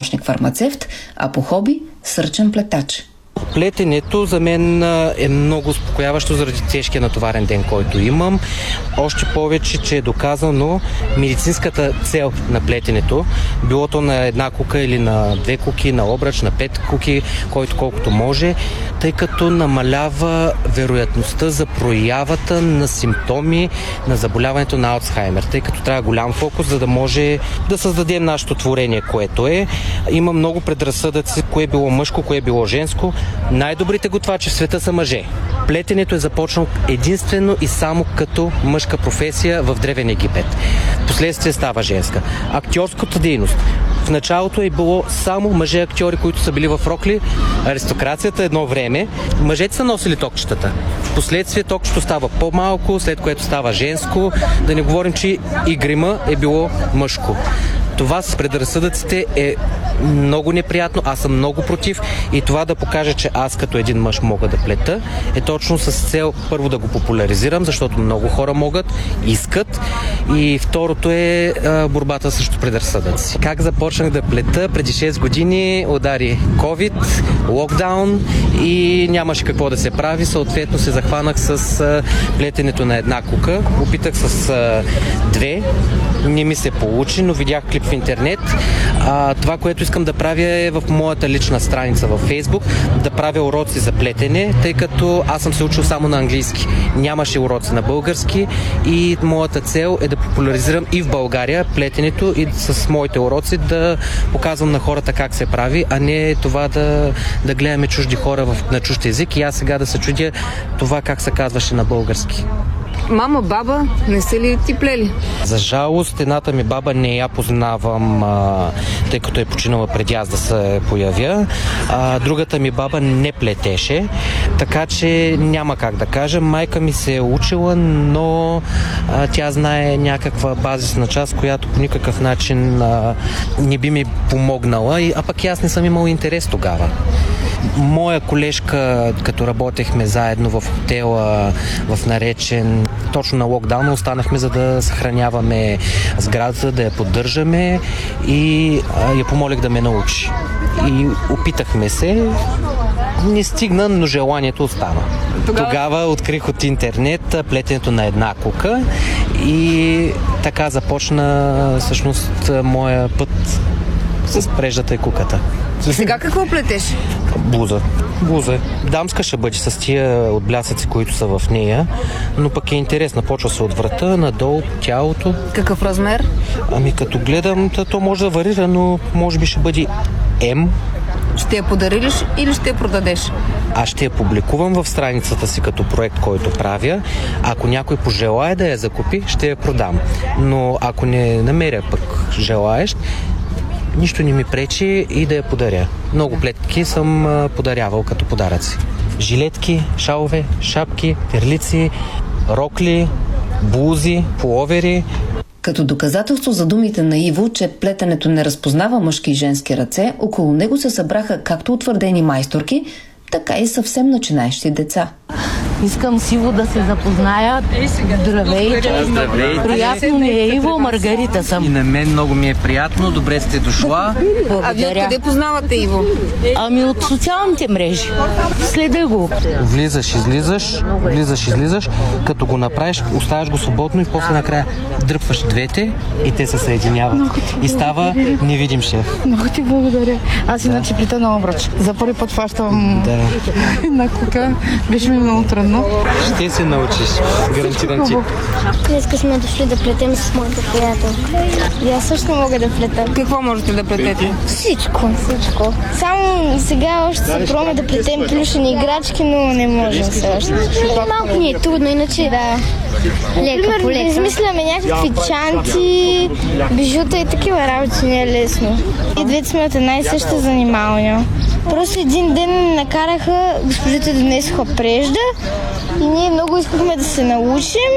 помощник-фармацевт, а по хоби – сръчен плетач. Плетенето за мен е много успокояващо заради тежкия натоварен ден, който имам. Още повече, че е доказано медицинската цел на плетенето, било то на една кука или на 2 куки, на обръч, на 5 куки, който колкото може, тъй като намалява вероятността за проявата на симптоми на заболяването на Алцхаймер, тъй като трябва голям фокус, за да може да създадем нашето творение, което е. Има много предразсъдъци, кое е било мъжко, кое е било женско. Най-добрите готвачи в света са мъже. Плетенето е започнало единствено и само като мъжка професия в Древен Египет. Впоследствие става женска. Актьорската дейност. В началото е било само мъже актьори, които са били в рокли. Аристокрацията едно време. Мъжете са носили токчетата. Впоследствие токчето става по-малко, след което става женско. Да не говорим, че и грима е било мъжко. Това с предразсъдъците е много неприятно, аз съм много против и това да покажа, че аз като един мъж мога да плета, е точно с цел първо да го популяризирам, защото много хора могат, искат, и второто е борбата срещу предразсъдъци. Как започнах да плета? Преди 6 години удари COVID, локдаун и нямаше какво да се прави, съответно се захванах с плетенето на една кука, опитах с 2, не ми се получи, но видях клип в интернет. Това, което искам да правя е в моята лична страница във Фейсбук, да правя уроци за плетене, тъй като аз съм се учил само на английски. Нямаше уроци на български и моята цел е да популяризирам и в България плетенето и с моите уроци да показвам на хората как се прави, а не това да гледаме чужди хора на чужд език и аз сега да се чудя това как се казваше на български. Мама, баба, не са ли ти плели? За жалост, едната ми баба не я познавам, тъй като е починала преди аз да се появя. Другата ми баба не плетеше, така че няма как да кажа. Майка ми се е учила, но тя знае някаква базисна част, която по никакъв начин не би ми помогнала, а пък аз не съм имал интерес тогава. Моя колежка, като работехме заедно в хотела в Наречен, точно на локдаун останахме, за да съхраняваме сградата, да я поддържаме и я помолих да ме научи. И опитахме се, не стигна, но желанието остана. Тогава открих от интернет плетенето на една кука и така започна всъщност моя път с преждата и куката. Сега какво плетеш? Блуза. Дамска ще бъде с тия отблясъци, които са в нея, но пък е интересна. Почва се от врата, надолу, тялото. Какъв размер? Като гледам, то може да варира, но може би ще бъде М. Ще я подариш или ще я продадеш? Аз ще я публикувам в страницата си като проект, който правя. Ако някой пожелае да я закупи, ще я продам. Но ако не намеря пък желаещ, нищо не ми пречи и да я подаря. Много плетки съм подарявал като подаръци. Жилетки, шалове, шапки, перлици, рокли, блузи, пуловери. Като доказателство за думите на Иво, че плетенето не разпознава мъжки и женски ръце, около него се събраха както утвърдени майсторки, така и съвсем начинаещи деца. Искам с Иво да се запознаят. Здравейте! Приятно ми е, Иво, Маргарита съм. И на мен много ми е приятно, добре сте дошла. А вие откъде познавате Иво? От социалните мрежи. Следа го. Влизаш, излизаш, като го направиш, оставяш го свободно и после накрая дръпваш двете и те се съединяват. И става невидим шеф. Много ти благодаря. Аз иначе плета на обръч. За първи път фащам на кука. Беше ми много трудно. Ще се научиш. Гарантирам ти. Днес сме дошли да плетем с моята приятелка. И аз също мога да плета. Какво можете да плетете? Всичко. Само сега още се пробваме да плетем плюшени играчки, но не можем все още. Малко ни е трудно, иначе да. Лека по лека. Измисляме някакви чанти, бижута и такива работи, не е лесно. И двете сме от една и съща занималня. Просто един ден накараха, госпожите донесоха прежда и ние много искахме да се научим.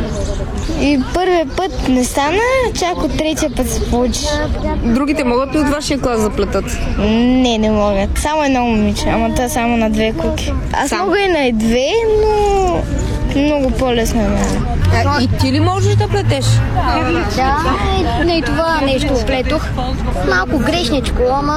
И първият път не стана, чак от третия път се получи. Другите могат ли от вашия клас да плетат? Не могат. Само едно момиче, ама та само на 2 куки. Аз мога и на 2, но много по-лесно е мен. И ти ли можеш да плетеш? Да, и това нещо плетох. Малко грешничко, ама